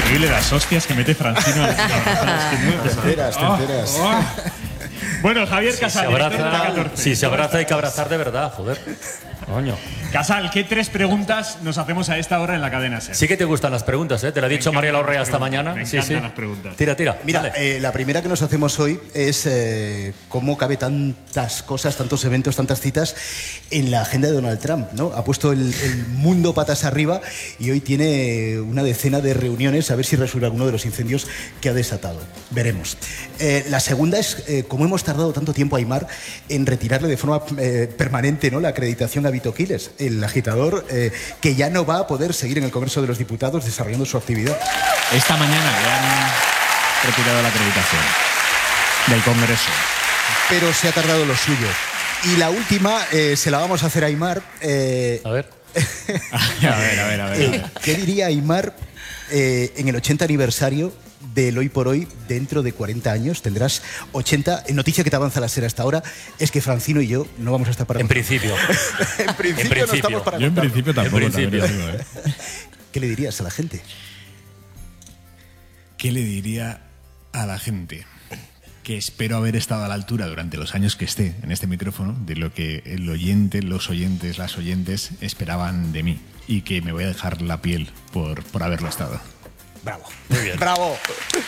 Increíble las hostias que mete Francino a Te enteras. Bueno, Javier Casal, Si se abraza hay que abrazar de verdad, joder. Coño. Casal, ¿qué 3 preguntas nos hacemos a esta hora en la cadena SER? Sí que te gustan las preguntas, ¿eh? Te lo ha dicho María Larrea esta mañana. Me encantan las preguntas. Tira. Mira, la primera que nos hacemos hoy es cómo cabe tantas cosas, tantos eventos, tantas citas en la agenda de Donald Trump, ¿no? Ha puesto el mundo patas arriba y hoy tiene una decena de reuniones a ver si resuelve alguno de los incendios que ha desatado. Veremos. La segunda es cómo hemos tardado tanto tiempo, Aimar, en retirarle de forma permanente, ¿no?, la acreditación a Vito Quiles, el agitador que ya no va a poder seguir en el Congreso de los Diputados desarrollando su actividad. Esta mañana le han retirado la acreditación del Congreso. Pero se ha tardado lo suyo. Y la última se la vamos a hacer a Aimar. A ver. A ver. ¿Qué diría Aimar en el 80 aniversario del Hoy por Hoy? Dentro de 40 años tendrás 80. Noticia que te avanza la SER hasta ahora es que Francino y yo no vamos a estar para... En principio. en principio no estamos para... Yo en principio tampoco. ¿Qué le dirías a la gente? ¿Qué le diría a la gente? Que espero haber estado a la altura durante los años que esté en este micrófono de lo que el oyente, los oyentes, las oyentes esperaban de mí, y que me voy a dejar la piel por haberlo estado. Bravo. Muy bien. Bravo.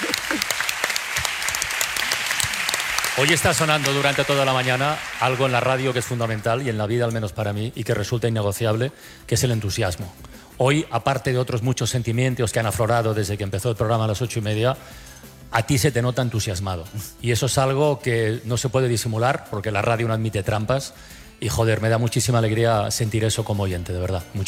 Hoy está sonando durante toda la mañana algo en la radio que es fundamental, y en la vida al menos para mí, y que resulta innegociable, que es el entusiasmo. Hoy, aparte de otros muchos sentimientos que han aflorado desde que empezó el programa a las 8:30, a ti se te nota entusiasmado. Y eso es algo que no se puede disimular, porque la radio no admite trampas. Y joder, me da muchísima alegría sentir eso como oyente, de verdad.